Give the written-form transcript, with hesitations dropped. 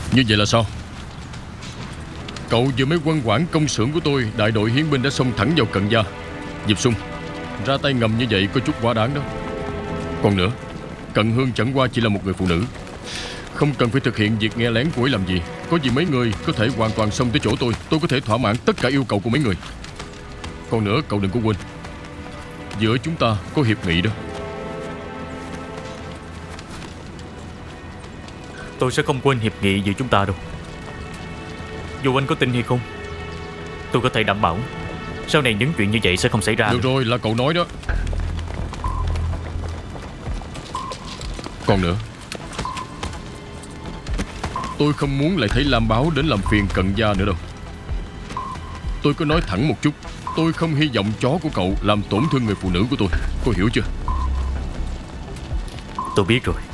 Như vậy là sao? Cậu vừa mới quăng quãng công xưởng của tôi, đại đội hiến binh đã xông thẳng vào Cận Gia. Diệp Xung, ra tay ngầm như vậy có chút quá đáng đó. Còn nữa, Cận Hương chẳng qua chỉ là một người phụ nữ, không cần phải thực hiện việc nghe lén của ấy làm gì. Có gì mấy người có thể hoàn toàn xông tới chỗ tôi có thể thỏa mãn tất cả yêu cầu của mấy người. Còn nữa, cậu đừng có quên, giữa chúng ta có hiệp nghị đó. Tôi sẽ không quên hiệp nghị giữa chúng ta đâu. Dù anh có tin hay không, tôi có thể đảm bảo sau này những chuyện như vậy sẽ không xảy ra. Được rồi, là cậu nói đó. Còn nữa, tôi không muốn lại thấy Lam Báo đến làm phiền Cận Gia nữa đâu. Tôi có nói thẳng một chút, tôi không hy vọng chó của cậu làm tổn thương người phụ nữ của tôi. Cô hiểu chưa? Tôi biết rồi.